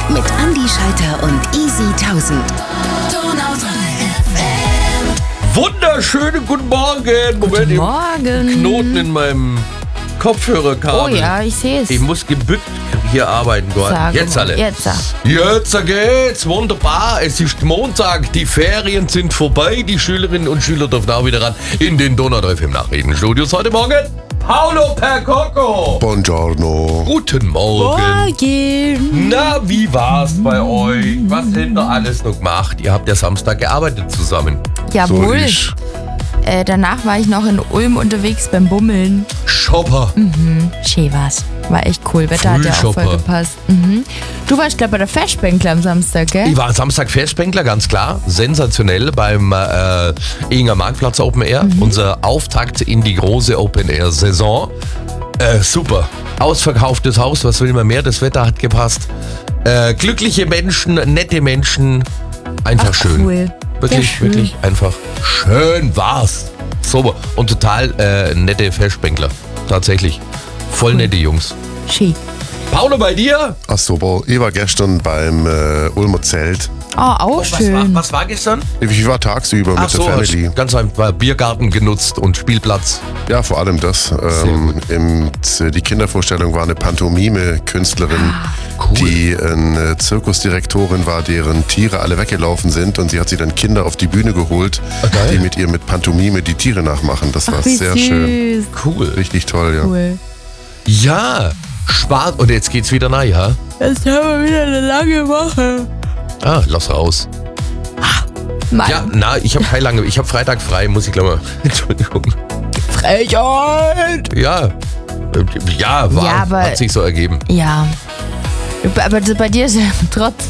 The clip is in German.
mit Andi Schalter und Easy 1000. Donau 3 FM. Wunderschönen guten Morgen. Moment, ich hab einen Knoten in meinem Kopfhörerkabel. Oh ja, ich sehe es. Ich muss gebückt hier arbeiten. Sag Jetzt mal, alle. jetzt. Jetzt geht's. Wunderbar. Es ist Montag. Die Ferien sind vorbei. Die Schülerinnen und Schüler dürfen auch wieder ran in den Donau 3 FM Nachrichtenstudios heute Morgen. Paolo Percocco. Buongiorno. Guten Morgen. Morgen. Na, wie war's bei euch? Was habt ihr alles noch gemacht? Ihr habt ja Samstag gearbeitet zusammen. Jawohl. ich. Danach war ich noch in Ulm unterwegs beim Bummeln. Shopper. Schön war's. War echt cool. Wetter hat ja auch voll Frühshopper. gepasst. Du warst, glaube ich, bei der Festbänkler am Samstag, gell? Ich war Samstag Festbänkler, ganz klar. Sensationell beim Ehinger Marktplatz Open Air. Unser Auftakt in die große Open Air Saison. Super. Ausverkauftes Haus, was will man mehr? Das Wetter hat gepasst. Glückliche Menschen, nette Menschen. Einfach schön. Cool. Wirklich, Sehr schön. wirklich einfach schön war's. Super. Und total nette Festbänkler. Tatsächlich. Voll nette Jungs. Schön. Paulo, bei dir? Ach super, ich war gestern beim Ulmer Zelt. Auch schön. Was war gestern? Ich war tagsüber mit der Family. Ganz einfach Biergarten genutzt und Spielplatz. Ja, vor allem das. Die Kindervorstellung war eine Pantomime-Künstlerin, die eine Zirkusdirektorin war, deren Tiere alle weggelaufen sind. Und sie hat sich dann Kinder auf die Bühne geholt, geil. die mit ihr mit Pantomime die Tiere nachmachen. Das war Wie sehr süß. schön. Cool. Richtig toll, ja. Cool. Ja, Spaß. Und jetzt geht's wieder rein, ja? Jetzt haben wir wieder eine lange Woche. Ah, lass raus. Mann, Ja, ich habe Freitag frei, muss ich glaube mal. Entschuldigung. Frechheit. Ja. Ja, war, Ja, aber- hat sich so ergeben. Ja. Aber bei dir ist ja trotz